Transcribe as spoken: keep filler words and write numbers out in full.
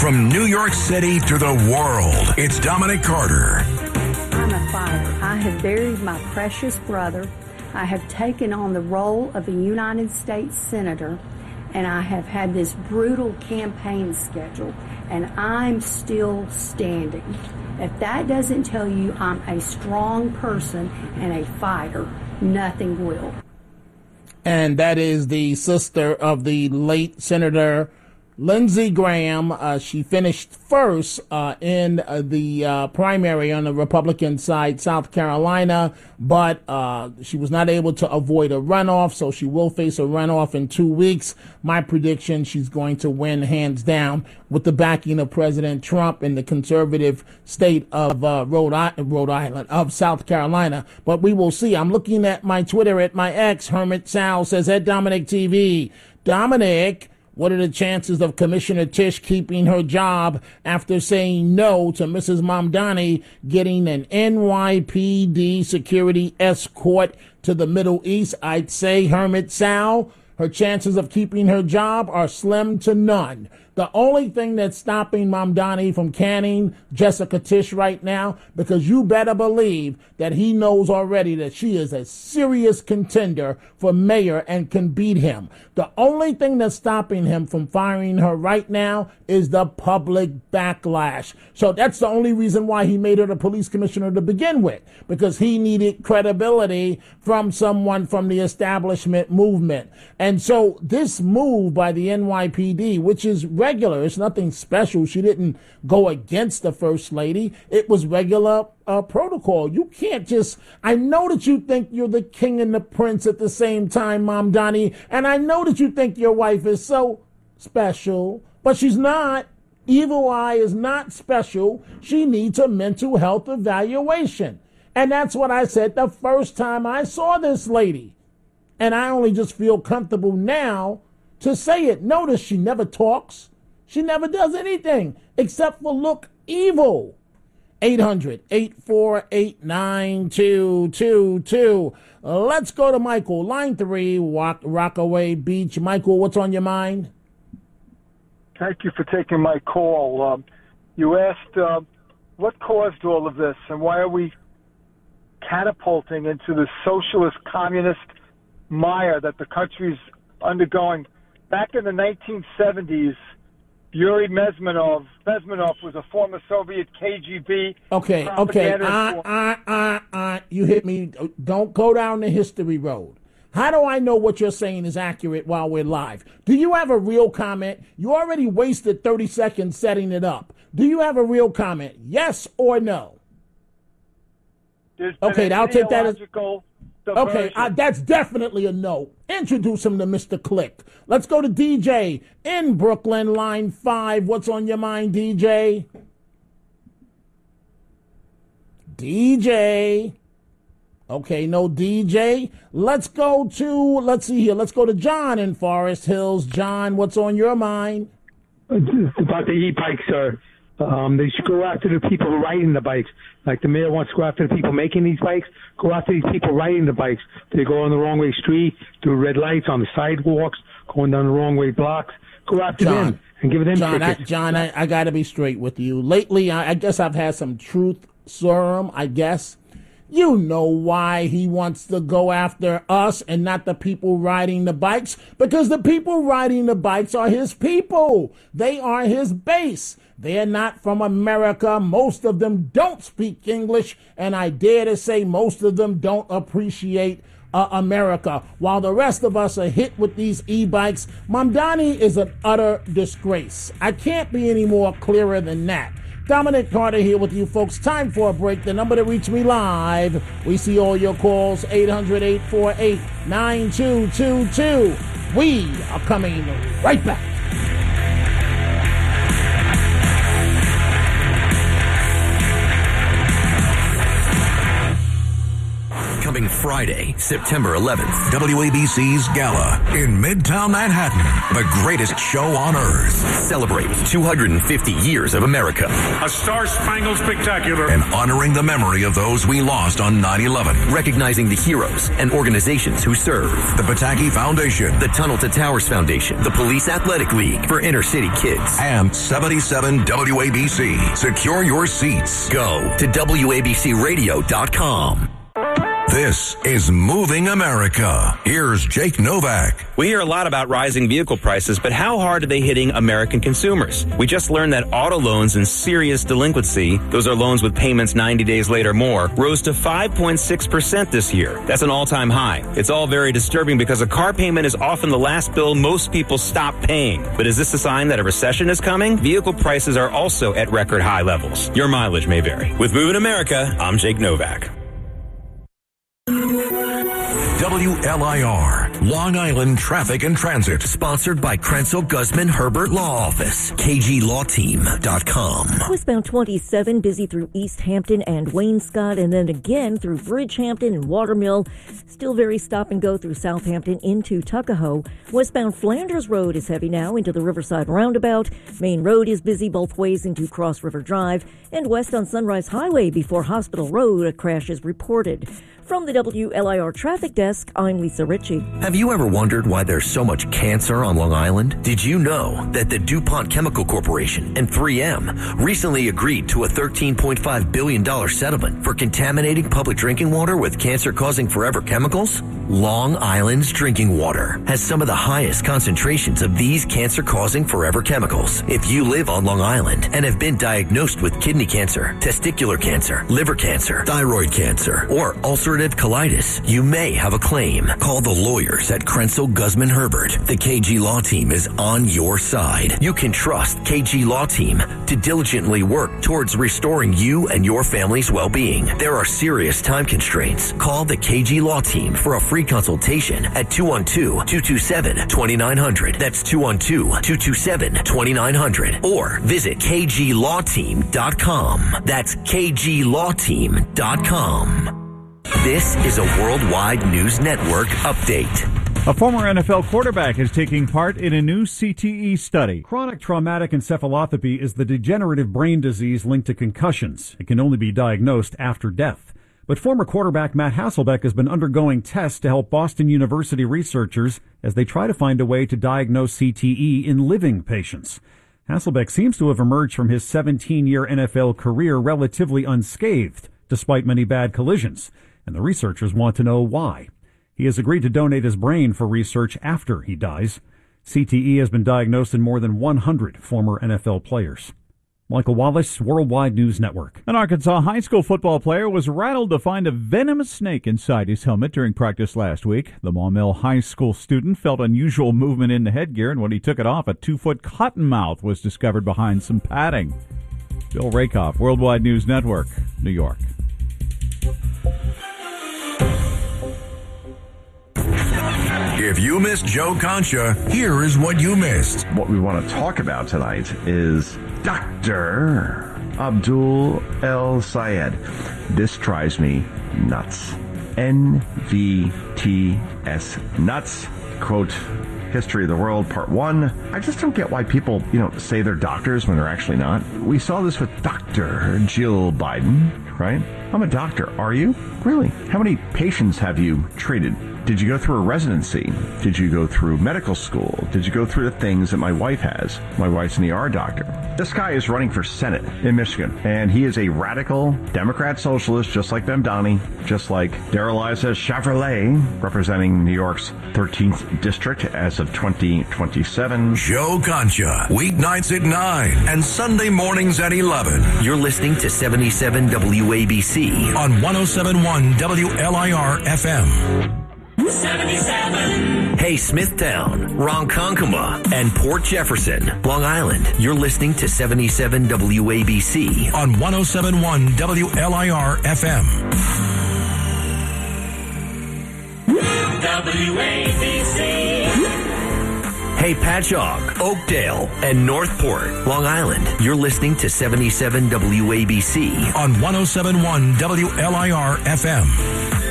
From New York City to the world, it's Dominic Carter. I'm a fighter. I have buried my precious brother. I have taken on the role of a United States Senator, and I have had this brutal campaign schedule, and I'm still standing. If that doesn't tell you I'm a strong person and a fighter, nothing will. And that is the sister of the late Senator Lindsey Graham. Uh, she finished first uh, in uh, the uh, primary on the Republican side, South Carolina, but uh, she was not able to avoid a runoff, so she will face a runoff in two weeks. My prediction, she's going to win hands down with the backing of President Trump in the conservative state of uh, Rhode, I- Rhode Island, of South Carolina. But we will see. I'm looking at my Twitter at my ex, Hermit Sal, says at Dominic T V, Dominic, what are the chances of Commissioner Tisch keeping her job after saying no to Missus Mamdani getting an N Y P D security escort to the Middle East? I'd say, Hermit Sal, her chances of keeping her job are slim to none. The only thing that's stopping Mamdani from canning Jessica Tisch right now, because you better believe that he knows already that she is a serious contender for mayor and can beat him. The only thing that's stopping him from firing her right now is the public backlash. So that's the only reason why he made her the police commissioner to begin with, because he needed credibility from someone from the establishment movement. And so this move by the N Y P D, which is regular, it's nothing special. She didn't go against the first lady. It was regular uh, protocol. You can't just, I know that you think you're the king and the prince at the same time, Mamdani, and I know that you think your wife is so special, but she's not. Evil Eye is not special. She needs a mental health evaluation. And that's what I said the first time I saw this lady. And I only just feel comfortable now to say it. Notice she never talks. She never does anything except for look evil. eight hundred, eight four eight, nine two two two. Let's go to Michael. Line three, Rock, Rockaway Beach. Michael, what's on your mind? Thank you for taking my call. Um, you asked uh, what caused all of this and why are we catapulting into the socialist communist mire that the country's undergoing. Back in the nineteen seventies, Yuri Bezmenov, Bezmenov was a former Soviet K G B. Okay, okay. Uh, uh, uh, uh, you hit me. Don't go down the history road. How do I know what you're saying is accurate while we're live? Do you have a real comment? You already wasted thirty seconds setting it up. Do you have a real comment? Yes or no? Okay, I'll take that as... Okay, uh, that's definitely a no. Introduce him to Mister Click. Let's go to D J in Brooklyn, line five. What's on your mind, D J? D J. Okay, no D J. Let's go to, let's see here. Let's go to John in Forest Hills. John, what's on your mind? It's about the e-bikes, sir. Um, they should go after the people who are riding the bikes. Like the mayor wants to go after the people making these bikes. Go after these people riding the bikes. They go on the wrong way street, do red lights on the sidewalks, going down the wrong way blocks. Go after John, them and give them John, I, tickets. John, I, I got to be straight with you. Lately, I, I guess I've had some truth serum, I guess. You know why he wants to go after us and not the people riding the bikes? Because the people riding the bikes are his people. They are his base. They're not from America. Most of them don't speak English, and I dare to say most of them don't appreciate uh, America. While the rest of us are hit with these e-bikes, Mamdani is an utter disgrace. I can't be any more clearer than that. Dominic Carter here with you folks. Time for a break. The number to reach me live. We see all your calls, eight hundred, eight four eight, nine two two two. We are coming right back. Coming Friday, September eleventh. W A B C's Gala in Midtown Manhattan. The greatest show on earth. Celebrate two hundred fifty years of America. A Star-Spangled Spectacular. And honoring the memory of those we lost on nine eleven. Recognizing the heroes and organizations who serve. The Pataki Foundation. The Tunnel to Towers Foundation. The Police Athletic League for inner city kids. And seventy-seven W A B C. Secure your seats. Go to W A B C radio dot com. This is Moving America. Here's Jake Novak. We hear a lot about rising vehicle prices, but how hard are they hitting American consumers? We just learned that auto loans in serious delinquency, those are loans with payments ninety days late or more, rose to five point six percent this year. That's an all-time high. It's all very disturbing because a car payment is often the last bill most people stop paying. But is this a sign that a recession is coming? Vehicle prices are also at record high levels. Your mileage may vary. With Moving America, I'm Jake Novak. W L I R, Long Island Traffic and Transit. Sponsored by Krenzel Guzman Herbert Law Office, K G law team dot com. Westbound twenty-seven, busy through East Hampton and Wainscott, and then again through Bridgehampton and Watermill. Still very stop and go through Southampton into Tuckahoe. Westbound Flanders Road is heavy now into the Riverside Roundabout. Main Road is busy both ways into Cross River Drive. And west on Sunrise Highway before Hospital Road, a crash is reported. From the W L I R Traffic Desk, I'm Lisa Ritchie. Have you ever wondered why there's so much cancer on Long Island? Did you know that the DuPont Chemical Corporation and three M recently agreed to a thirteen point five billion dollars settlement for contaminating public drinking water with cancer-causing forever chemicals? Long Island's drinking water has some of the highest concentrations of these cancer-causing forever chemicals. If you live on Long Island and have been diagnosed with kidney cancer, testicular cancer, liver cancer, thyroid cancer, or ulcerative colitis, you may have a claim. Call the lawyers at Krenzel Guzman Herbert. The K G Law Team is on your side. You can trust K G Law Team to diligently work towards restoring you and your family's well-being. There are serious time constraints. Call the K G Law Team for a free consultation at two one two, two two seven, two nine zero zero. That's two one two, two two seven, two nine zero zero. Or visit K G law team dot com. That's K G law team dot com. This is a Worldwide News Network update. A former N F L quarterback is taking part in a new C T E study. Chronic traumatic encephalopathy is the degenerative brain disease linked to concussions. It can only be diagnosed after death. But former quarterback Matt Hasselbeck has been undergoing tests to help Boston University researchers as they try to find a way to diagnose C T E in living patients. Hasselbeck seems to have emerged from his seventeen-year N F L career relatively unscathed, despite many bad collisions, and the researchers want to know why. He has agreed to donate his brain for research after he dies. C T E has been diagnosed in more than one hundred former N F L players. Michael Wallace, Worldwide News Network. An Arkansas high school football player was rattled to find a venomous snake inside his helmet during practice last week. The Maumelle High School student felt unusual movement in the headgear, and when he took it off, a two-foot cottonmouth was discovered behind some padding. Bill Rakoff, Worldwide News Network, New York. If you missed Joe Concha, here is what you missed. What we want to talk about tonight is Doctor Abdul El Sayed. This drives me nuts. N V T S, nuts. Quote, History of the World, Part one. I just don't get why people, you know, say they're doctors when they're actually not. We saw this with Doctor Jill Biden, right? I'm a doctor. Are you? Really? How many patients have you treated? Did you go through a residency? Did you go through medical school? Did you go through the things that my wife has? My wife's an E R doctor. This guy is running for Senate in Michigan, and he is a radical Democrat socialist, just like Mamdani, just like Darrell-Issa Chevrolet, representing New York's thirteenth district as of twenty twenty-seven. Joe Concha, weeknights at nine and Sunday mornings at eleven. You're listening to seventy-seven W A B C on one oh seven point one W L I R F M. seventy-seven. Hey, Smithtown, Ronkonkoma, and Port Jefferson, Long Island. You're listening to seventy-seven W A B C on one oh seven point one W L I R F M. W A B C. Hey, Patchogue, Oakdale, and Northport, Long Island. You're listening to seventy-seven W A B C on one oh seven point one W L I R F M.